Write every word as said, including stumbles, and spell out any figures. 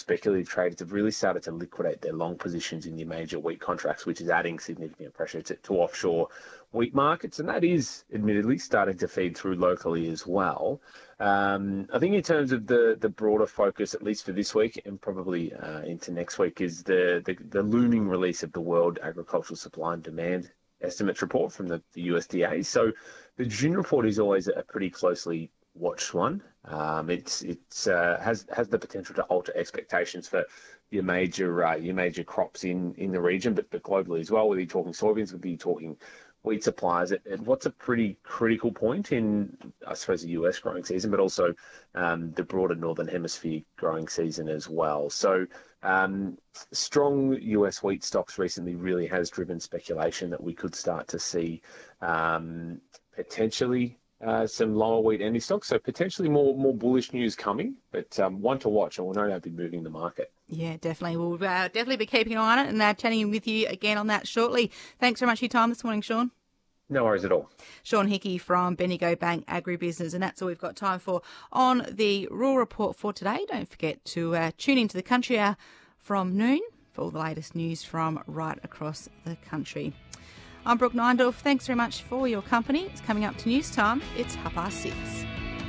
speculative traders have really started to liquidate their long positions in your major wheat contracts, which is adding significant pressure to, to offshore wheat markets. And that is admittedly starting to feed through locally as well. Um, I think in terms of the, the broader focus, at least for this week and probably uh, into next week, is the, the, the looming release of the World Agricultural Supply and Demand Estimates report from the, the U S D A. So the June report is always a pretty closely watched one. Um, it's it's uh, has has the potential to alter expectations for your major uh, your major crops in, in the region, but, but globally as well. Whether you're talking soybeans, whether you're talking wheat supplies, and what's a pretty critical point in, I suppose, the U S growing season, but also um, the broader Northern Hemisphere growing season as well. So um, strong U S wheat stocks recently really has driven speculation that we could start to see um, potentially uh, some lower wheat ending stocks. So potentially more more bullish news coming, but um, one to watch, and we'll no doubt be moving the market. Yeah, definitely. We'll uh, definitely be keeping an eye on it and uh, chatting with you again on that shortly. Thanks very much for your time this morning, Sean. No worries at all. Sean Hickey from Bendigo Bank Agribusiness, and that's all we've got time for on the Rural Report for today. Don't forget to uh, tune into the Country Hour from noon for all the latest news from right across the country. I'm Brooke Neindorf. Thanks very much for your company. It's coming up to news time. It's half past six.